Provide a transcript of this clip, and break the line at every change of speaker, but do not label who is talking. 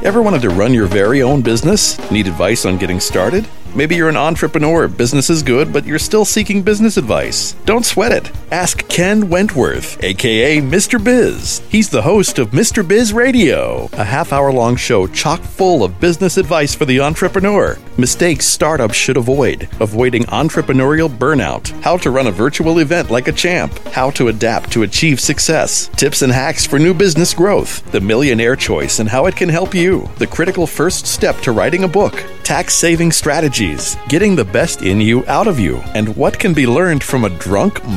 Ever wanted to run your very own business? Need advice on getting started? Maybe you're an entrepreneur, business is good, but you're still seeking business advice. Don't sweat it. Ask Ken Wentworth, aka Mr. Biz. He's the host of Mr. Biz Radio, a half-hour-long show chock full of business advice for the entrepreneur. Mistakes startups should avoid, avoiding entrepreneurial burnout, how to run a virtual event like a champ, how to adapt to achieve success, tips and hacks for new business growth, the millionaire choice and how it can help you, the critical first step to writing a book, tax-saving strategies, getting the best in you out of you, and what can be learned from a drunk